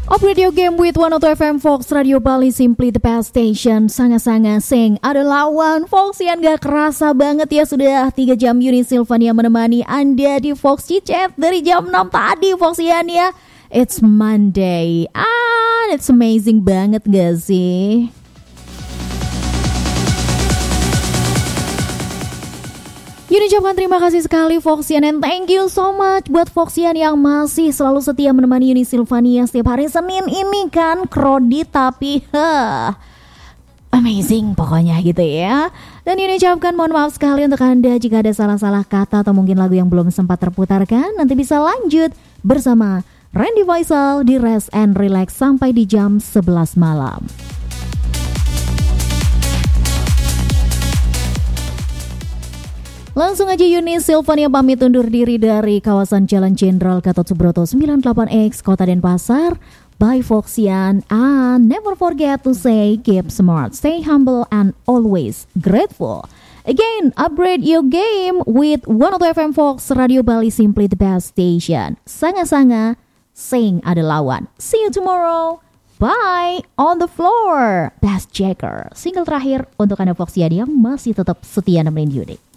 Upgrade your game with 102 FM Fox Radio Bali, simply the best station. Sangat-sangat sing ada lawan Foxian, gak kerasa banget ya, sudah 3 jam Yuni Silvania menemani Anda di Fox Chat dari jam 6 tadi Foxian ya. It's Monday, it's amazing banget gak sih? Yuni ucapkan terima kasih sekali Foxian, and thank you so much buat Foxian yang masih selalu setia menemani Yuni Silvania setiap hari Senin ini kan kredit tapi amazing pokoknya gitu ya. Dan Yuni ucapkan mohon maaf sekali untuk Anda jika ada salah-salah kata atau mungkin lagu yang belum sempat terputarkan. Nanti bisa lanjut bersama Randy Faisal di Rest and Relax sampai di jam 11 malam. Langsung aja Yuni Silvania pamit undur diri dari kawasan Jalan Jenderal Gatot Subroto 98X Kota Denpasar. Bye Foxian, and never forget to say keep smart, stay humble and always grateful. Again, upgrade your game with 102 FM Fox Radio Bali, simply the best station. Sanga-sanga, sing ada lawan. See you tomorrow. Bye. On the floor, Best Jacker. Single terakhir untuk Anda Foxian yang masih tetap setia nemenin Yuni.